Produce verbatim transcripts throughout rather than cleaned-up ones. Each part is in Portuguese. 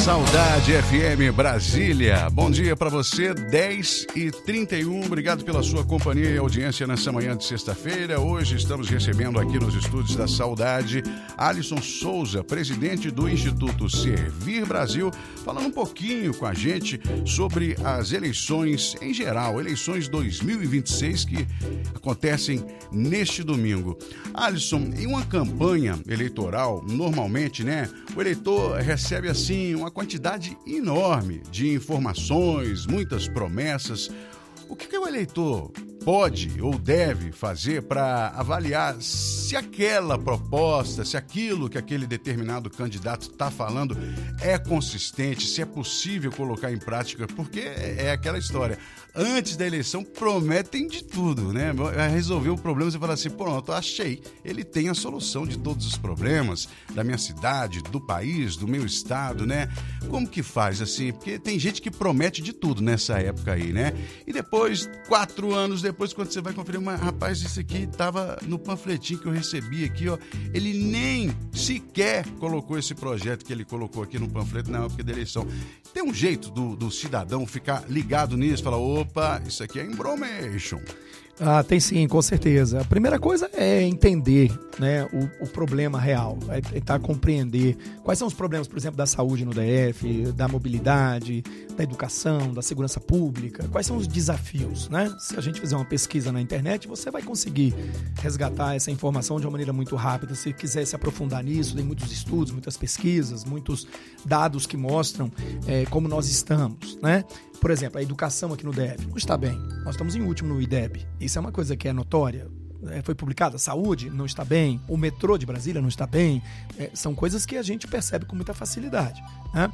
Saudade F M Brasília. Bom dia para você, dez e trinta e um. Obrigado pela sua companhia e audiência nessa manhã de sexta-feira. Hoje estamos recebendo aqui nos estúdios da Saudade Alisson Souza, presidente do Instituto Servir Brasil, falando um pouquinho com a gente sobre as eleições em geral, eleições dois mil e vinte e seis que acontecem neste domingo. Alisson, em uma campanha eleitoral, normalmente, né, o eleitor recebe assim uma quantidade enorme de informações, muitas promessas. O que, que o eleitor pode ou deve fazer para avaliar se aquela proposta, se aquilo que aquele determinado candidato está falando é consistente, se é possível colocar em prática? Porque é aquela história. Antes da eleição prometem de tudo, né? Resolver o problema, você fala assim, pronto, achei. Ele tem a solução de todos os problemas da minha cidade, do país, do meu estado, né? Como que faz assim? Porque tem gente que promete de tudo nessa época aí, né? E depois, quatro anos depois, quando você vai conferir, mas, rapaz, isso aqui estava no panfletinho que eu recebi aqui, ó. Ele nem sequer colocou esse projeto que ele colocou aqui no panfleto na época da eleição. Tem um jeito do, do cidadão ficar ligado nisso, falar, opa, isso aqui é embromation. Ah, tem sim, com certeza. A primeira coisa é entender, né, o, o problema real, é tentar compreender quais são os problemas, por exemplo, da saúde no D F, da mobilidade, da educação, da segurança pública, quais são os desafios, né? Se a gente fizer uma pesquisa na internet, você vai conseguir resgatar essa informação de uma maneira muito rápida. Se quiser se aprofundar nisso, tem muitos estudos, muitas pesquisas, muitos dados que mostram é, como nós estamos, né? Por exemplo, a educação aqui no D F não está bem. Nós estamos em último no I D E B. Isso é uma coisa que é notória. É, foi publicada. A saúde não está bem. O metrô de Brasília não está bem. É, são coisas que a gente percebe com muita facilidade, né?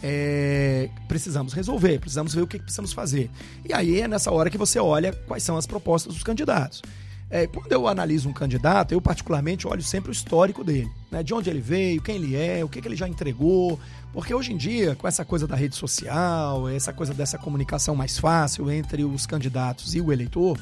É, precisamos resolver, precisamos ver o que precisamos fazer. E aí é nessa hora que você olha quais são as propostas dos candidatos. É, quando eu analiso um candidato, eu particularmente olho sempre o histórico dele, né? De onde ele veio, quem ele é, o que, que ele já entregou. Porque hoje em dia, com essa coisa da rede social, essa coisa dessa comunicação mais fácil entre os candidatos e o eleitor,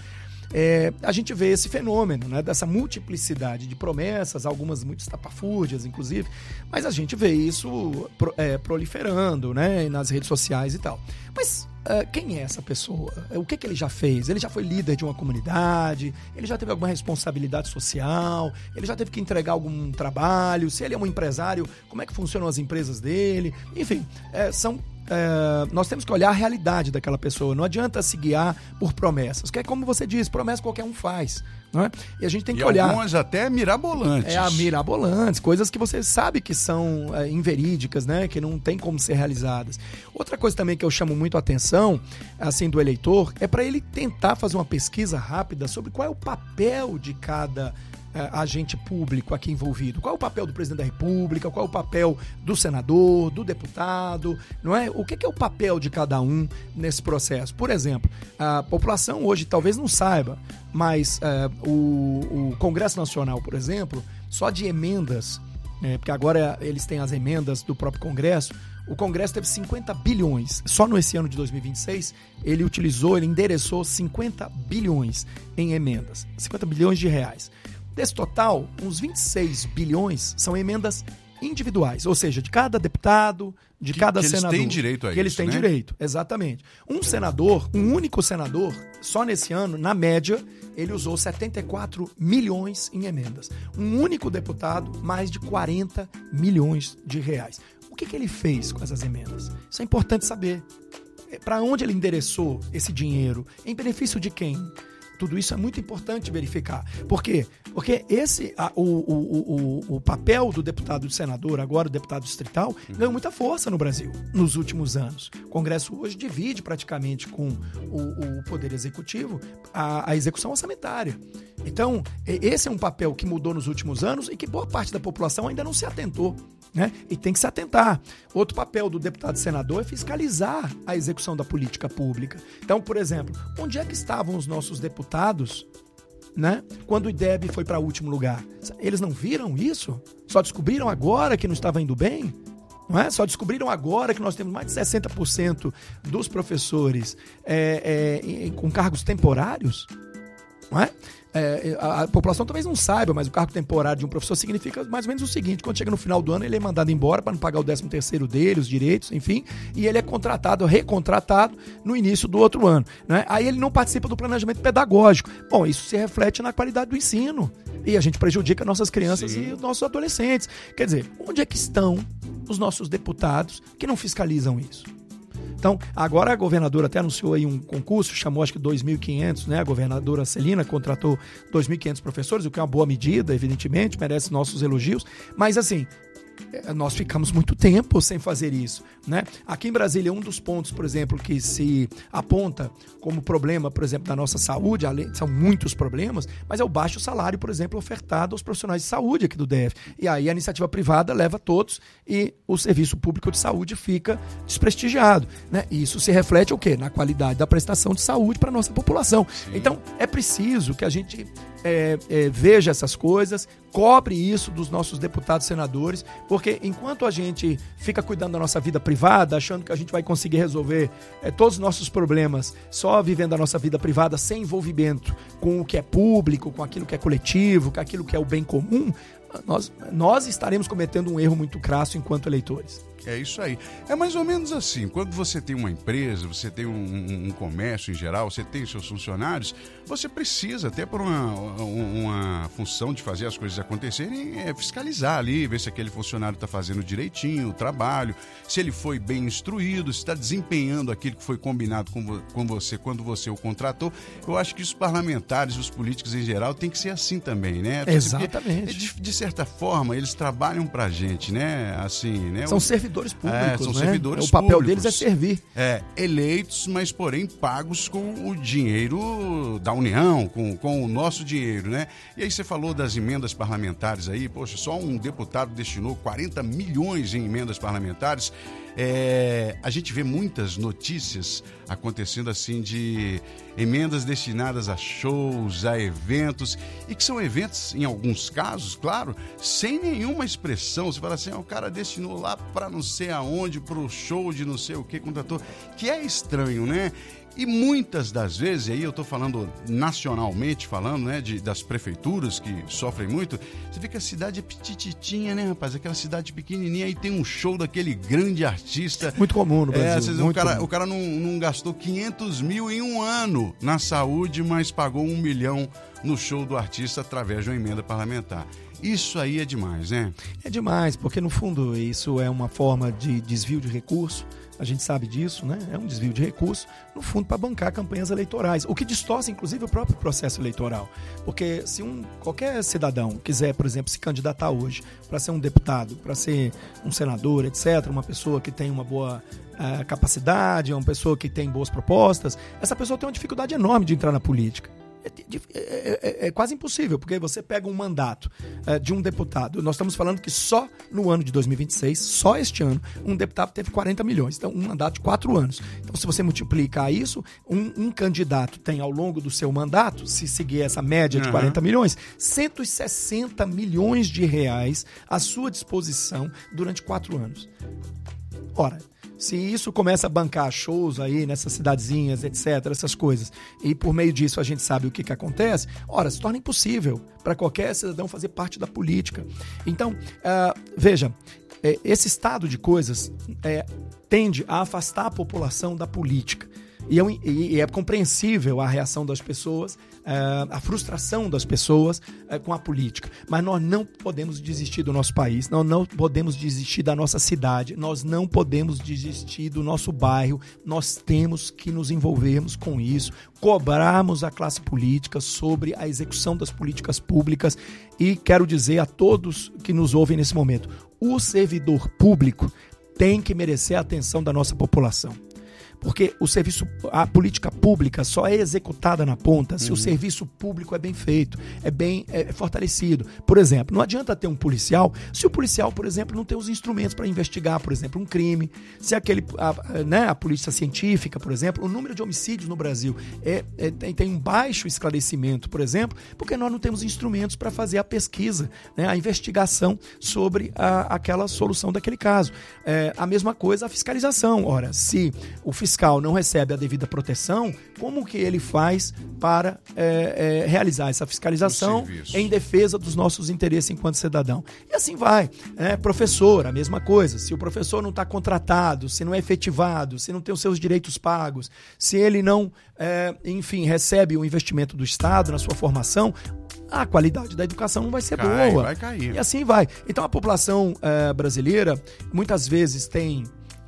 é, a gente vê esse fenômeno, né, dessa multiplicidade de promessas, algumas muito estapafúrdias, inclusive, mas a gente vê isso é, proliferando, né, nas redes sociais e tal. Mas uh, quem é essa pessoa? O que, que ele já fez? Ele já foi líder de uma comunidade? Ele já teve alguma responsabilidade social? Ele já teve que entregar algum trabalho? Se ele é um empresário, como é que funcionam as empresas dele? Enfim, é, são... É, nós temos que olhar a realidade daquela pessoa. Não adianta se guiar por promessas, que é como você diz, promessa qualquer um faz, não é? E a gente tem que e olhar... algumas até mirabolantes. É, a mirabolantes, coisas que você sabe que são é, inverídicas, né? Que não tem como ser realizadas. Outra coisa também que eu chamo muito a atenção, assim, do eleitor, é para ele tentar fazer uma pesquisa rápida sobre qual é o papel de cada agente público aqui envolvido. Qual é o papel do presidente da República? Qual é o papel do senador, do deputado? Não é? O que é o papel de cada um nesse processo? Por exemplo, a população hoje talvez não saiba, mas uh, o, o Congresso Nacional, por exemplo, só de emendas, né, porque agora eles têm as emendas do próprio Congresso, o Congresso teve cinquenta bilhões. Só nesse ano de dois mil e vinte e seis, ele utilizou, ele endereçou cinquenta bilhões em emendas. cinquenta bilhões de reais. Desse total, uns vinte e seis bilhões são emendas individuais, ou seja, de cada deputado, de que, cada que senador. Eles têm direito a que isso, eles têm né? direito, exatamente. Um senador, um único senador, só nesse ano, na média, ele usou setenta e quatro milhões em emendas. Um único deputado, mais de quarenta milhões de reais. O que, que ele fez com essas emendas? Isso é importante saber. Para onde ele endereçou esse dinheiro? Em benefício de quem? Tudo isso é muito importante verificar. Por quê? Porque esse, a, o, o, o, o papel do deputado e do senador, agora o deputado distrital, uhum. ganhou muita força no Brasil nos últimos anos. O Congresso hoje divide praticamente com o, o Poder Executivo a, a execução orçamentária. Então, esse é um papel que mudou nos últimos anos e que boa parte da população ainda não se atentou, né? E tem que se atentar. Outro papel do deputado e senador é fiscalizar a execução da política pública. Então, por exemplo, onde é que estavam os nossos deputados, né, quando o I D E B foi para o último lugar? Eles não viram isso? Só descobriram agora que não estava indo bem? Não é? Só descobriram agora que nós temos mais de sessenta por cento dos professores é, é, com cargos temporários? não é? É, a, a população talvez não saiba, mas o cargo temporário de um professor significa mais ou menos o seguinte: quando chega no final do ano, ele é mandado embora para não pagar o décimo terceiro dele, os direitos, enfim, e ele é contratado, recontratado no início do outro ano, né? Aí ele não participa do planejamento pedagógico. Bom, isso se reflete na qualidade do ensino e a gente prejudica nossas crianças Sim. e os nossos adolescentes. Quer dizer, onde é que estão os nossos deputados que não fiscalizam isso? Então, agora a governadora até anunciou aí um concurso, chamou acho que dois mil e quinhentos, né? A governadora Celina contratou dois mil e quinhentos professores, o que é uma boa medida, evidentemente, merece nossos elogios, mas assim, nós ficamos muito tempo sem fazer isso, né? Aqui em Brasília, um dos pontos, por exemplo, que se aponta como problema, por exemplo, da nossa saúde, são muitos problemas, mas é o baixo salário, por exemplo, ofertado aos profissionais de saúde aqui do D F. E aí a iniciativa privada leva todos e o serviço público de saúde fica desprestigiado, né? E isso se reflete o quê? Na qualidade da prestação de saúde para a nossa população. Sim. Então, é preciso que a gente é, é, veja essas coisas, cobre isso dos nossos deputados e senadores, porque enquanto a gente fica cuidando da nossa vida privada, achando que a gente vai conseguir resolver é, todos os nossos problemas só vivendo a nossa vida privada, sem envolvimento com o que é público, com aquilo que é coletivo, com aquilo que é o bem comum, nós, nós estaremos cometendo um erro muito crasso enquanto eleitores. É isso aí. É mais ou menos assim, quando você tem uma empresa, você tem um, um, um comércio em geral, você tem seus funcionários, você precisa, até por uma, uma função de fazer as coisas acontecerem, é fiscalizar ali, ver se aquele funcionário está fazendo direitinho o trabalho, se ele foi bem instruído, se está desempenhando aquilo que foi combinado com, com você quando você o contratou. Eu acho que os parlamentares, os políticos em geral, tem que ser assim também, né? Exatamente. De, de certa forma, eles trabalham pra gente, né? Assim, né? São servidores públicos, é, são né? servidores O papel públicos, deles é servir. É, eleitos, mas porém pagos com o dinheiro da União, com, com o nosso dinheiro, né? E aí você falou das emendas parlamentares aí, poxa, só um deputado destinou quarenta milhões em emendas parlamentares. É, a gente vê muitas notícias acontecendo assim de emendas destinadas a shows, a eventos, e que são eventos, em alguns casos, claro, sem nenhuma expressão. Você fala assim, ah, o cara destinou lá para não sei aonde, para o show de não sei o que, contratou, que é estranho, né? E muitas das vezes, e aí eu estou falando nacionalmente, falando, né, de, das prefeituras que sofrem muito, você vê que a cidade é petititinha, né, rapaz? Aquela cidade pequenininha, aí tem um show daquele grande artista. Muito comum no Brasil. É, vocês, muito o cara, comum. o cara não, não gastou quinhentos mil em um ano na saúde, mas pagou um milhão no show do artista através de uma emenda parlamentar. Isso aí é demais, né? É demais, porque no fundo isso é uma forma de desvio de recurso. A gente sabe disso, né? É um desvio de recurso, no fundo, para bancar campanhas eleitorais, o que distorce, inclusive, o próprio processo eleitoral. Porque se um, qualquer cidadão quiser, por exemplo, se candidatar hoje para ser um deputado, para ser um senador, etcétera, uma pessoa que tem uma boa uh, capacidade, uma pessoa que tem boas propostas, essa pessoa tem uma dificuldade enorme de entrar na política. É, é, é, é quase impossível, porque você pega um mandato é, de um deputado. Nós estamos falando que só no ano de dois mil e vinte e seis, só este ano, um deputado teve quarenta milhões. Então, um mandato de quatro anos. Então, se você multiplicar isso, um, um candidato tem ao longo do seu mandato, se seguir essa média de uhum. quarenta milhões, cento e sessenta milhões de reais à sua disposição durante quatro anos. Ora, se isso começa a bancar shows aí nessas cidadezinhas, etcétera, essas coisas, e por meio disso a gente sabe o que, que acontece, ora, se torna impossível para qualquer cidadão fazer parte da política. Então, uh, veja, é, esse estado de coisas é, tende a afastar a população da política. E é, e é compreensível a reação das pessoas, a frustração das pessoas com a política. Mas nós não podemos desistir do nosso país, nós não podemos desistir da nossa cidade, nós não podemos desistir do nosso bairro. Nós temos que nos envolvermos com isso, cobrarmos a classe política sobre a execução das políticas públicas. E quero dizer a todos que nos ouvem nesse momento, o servidor público tem que merecer a atenção da nossa população. Porque o serviço, a política pública só é executada na ponta se uhum. o serviço público é bem feito, é bem é fortalecido. Por exemplo, não adianta ter um policial se o policial, por exemplo, não tem os instrumentos para investigar, por exemplo, um crime. Se aquele, a, né, a polícia científica, por exemplo, o número de homicídios no Brasil é, é, tem, tem um baixo esclarecimento, por exemplo, porque nós não temos instrumentos para fazer a pesquisa, né, a investigação sobre a, aquela solução daquele caso. É, a mesma coisa a fiscalização. Ora, se o fiscal fiscal não recebe a devida proteção, como que ele faz para é, é, realizar essa fiscalização em defesa dos nossos interesses enquanto cidadão? E assim vai. É, professor, a mesma coisa. Se o professor não está contratado, se não é efetivado, se não tem os seus direitos pagos, se ele não, é, enfim, recebe o investimento do Estado na sua formação, a qualidade da educação não vai ser Cai, boa. Vai cair. E assim vai. Então a população é, brasileira muitas vezes tem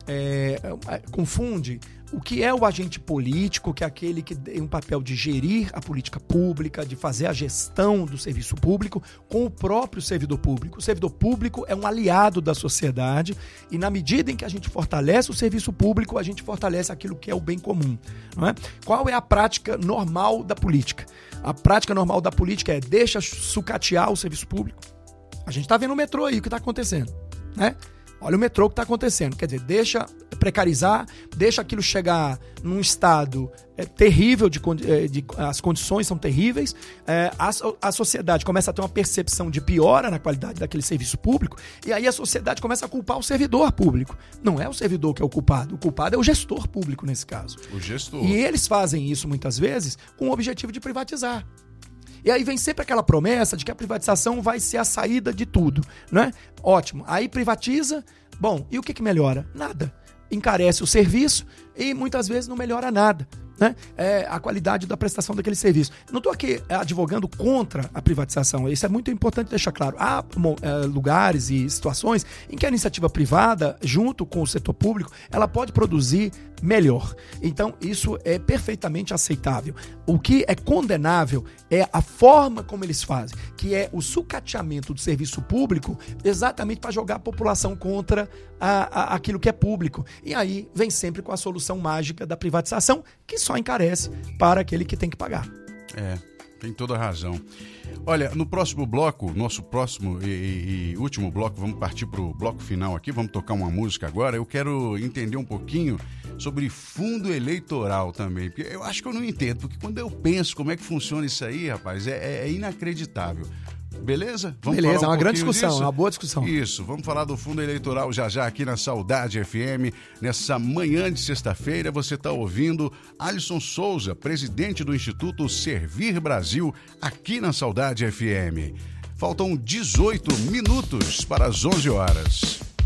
é, confunde o que é o agente político, que é aquele que tem um papel de gerir a política pública, de fazer a gestão do serviço público, com o próprio servidor público. O servidor público é um aliado da sociedade e, na medida em que a gente fortalece o serviço público, a gente fortalece aquilo que é o bem comum. Não é? Qual é a prática normal da política? A prática normal da política é deixa sucatear o serviço público. A gente está vendo o metrô aí, o que está acontecendo, né? Olha o metrô que está acontecendo. Quer dizer, deixa precarizar, deixa aquilo chegar num estado é, terrível, de, de, as condições são terríveis, é, a, a sociedade começa a ter uma percepção de piora na qualidade daquele serviço público, e aí a sociedade começa a culpar o servidor público. Não é o servidor que é o culpado, o culpado é o gestor público nesse caso. O gestor. E eles fazem isso muitas vezes com o objetivo de privatizar. E aí vem sempre aquela promessa de que a privatização vai ser a saída de tudo, né? Ótimo. Aí privatiza, bom, e o que que melhora? Nada. Encarece o serviço e muitas vezes não melhora nada, né? É a qualidade da prestação daquele serviço. Não estou aqui advogando contra a privatização, isso é muito importante deixar claro. Há lugares e situações em que a iniciativa privada, junto com o setor público, ela pode produzir melhor. Então, isso é perfeitamente aceitável. O que é condenável é a forma como eles fazem, que é o sucateamento do serviço público exatamente para jogar a população contra a, a, aquilo que é público. E aí vem sempre com a solução mágica da privatização, que só encarece para aquele que tem que pagar. É, tem toda a razão. Olha, no próximo bloco, nosso próximo e, e, e último bloco, vamos partir para o bloco final aqui, vamos tocar uma música agora. Eu quero entender um pouquinho sobre fundo eleitoral também, porque eu acho que eu não entendo, porque quando eu penso como é que funciona isso aí, rapaz, é, é inacreditável. Beleza? Vamos Beleza, falar um é uma grande pouquinho discussão, disso? uma boa discussão. Isso, vamos falar do fundo eleitoral já já aqui na Saudade F M. Nessa manhã de sexta-feira, você está ouvindo Alisson Souza, presidente do Instituto Servir Brasil, aqui na Saudade F M. Faltam dezoito minutos para as onze horas.